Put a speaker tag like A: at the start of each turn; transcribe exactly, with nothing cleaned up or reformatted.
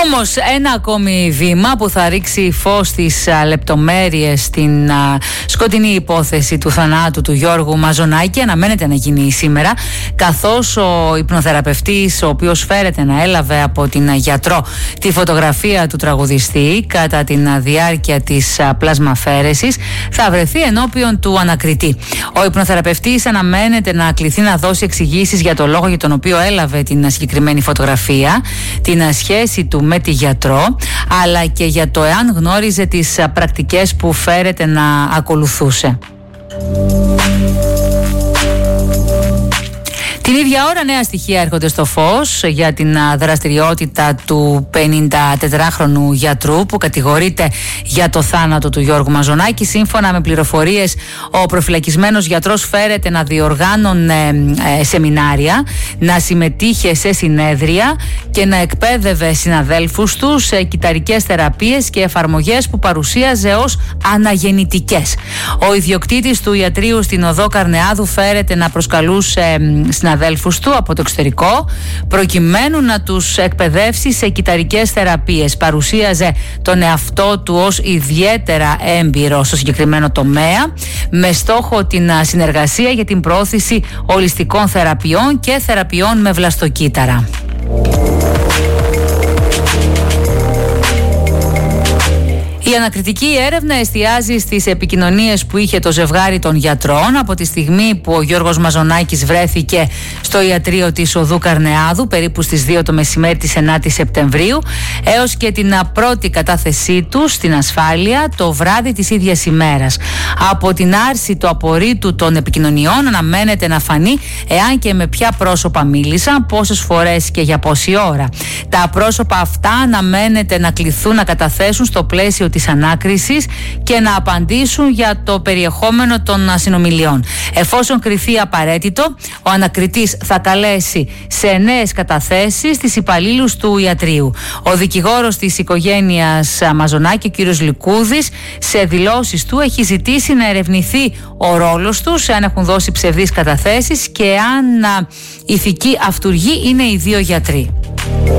A: Όμως ένα ακόμη βήμα που θα ρίξει φως στις α, λεπτομέρειες στην α, σκοτεινή υπόθεση του θανάτου του Γιώργου Μαζονάκη αναμένεται να γίνει σήμερα, καθώς ο υπνοθεραπευτής, ο οποίος φέρεται να έλαβε από την γιατρό τη φωτογραφία του τραγουδιστή κατά την διάρκεια της α, πλασμαφαίρεσης, θα βρεθεί ενώπιον του ανακριτή. Ο υπνοθεραπευτής αναμένεται να κληθεί να δώσει εξηγήσεις για το λόγο για τον οποίο έλαβε την συγκεκριμένη φωτογραφία, την σχέση του με τη γιατρό, αλλά και για το εάν γνώριζε τις πρακτικές που φέρεται να ακολουθούσε. Την ίδια ώρα νέα στοιχεία έρχονται στο φως για την δραστηριότητα του πενηντατετράχρονου γιατρού που κατηγορείται για το θάνατο του Γιώργου Μαζονάκη. Σύμφωνα με πληροφορίες, ο προφυλακισμένος γιατρός φέρεται να διοργάνωνε ε, σεμινάρια, να συμμετείχε σε συνέδρια και να εκπαίδευε συναδέλφους του σε κυταρικές θεραπείες και εφαρμογές που παρουσίαζε ως αναγεννητικές. Ο ιδιοκτήτης του ιατρείου στην οδό Καρνεάδου φέρεται να προσκαλούσε ε, συναδέλφους του από το εξωτερικό προκειμένου να τους εκπαιδεύσει σε κυταρικές θεραπείες. Παρουσίαζε τον εαυτό του ως ιδιαίτερα έμπειρο στο συγκεκριμένο τομέα, με στόχο την συνεργασία για την προώθηση ολιστικών θεραπείων και θεραπείων με βλαστοκύτταρα. Η ανακριτική έρευνα εστιάζει στις επικοινωνίες που είχε το ζευγάρι των γιατρών από τη στιγμή που ο Γιώργος Μαζονάκης βρέθηκε στο ιατρείο της οδού Καρνεάδου περίπου στις δύο το μεσημέρι της ενάτης Σεπτεμβρίου έως και την πρώτη κατάθεσή του στην ασφάλεια το βράδυ της ίδιας ημέρας. Από την άρση του απορρίτου των επικοινωνιών αναμένεται να φανεί εάν και με ποια πρόσωπα μίλησαν, πόσες φορές και για πόση ώρα. Τα πρόσωπα αυτά αναμένεται να κληθούν να καταθέσουν στο πλαίσιο της ανάκρισης και να απαντήσουν για το περιεχόμενο των συνομιλιών. Εφόσον κριθεί απαραίτητο, ο ανακριτής θα καλέσει σε νέες καταθέσεις τις υπαλλήλους του ιατρείου. Ο δικηγόρος της οικογένειας Μαζονάκη, ο κ. Λικούδης, σε δηλώσεις του έχει ζητήσει να ερευνηθεί ο ρόλος τους, αν έχουν δώσει ψευδείς καταθέσεις και αν ηθική αυτουργή είναι οι δύο γιατροί.